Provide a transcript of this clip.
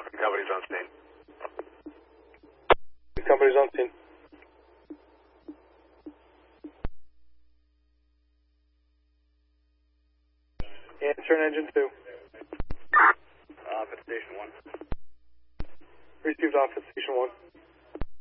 Company's on scene. Company's on scene. Answer engine 2. Off at Station 1. Received off at Station 1.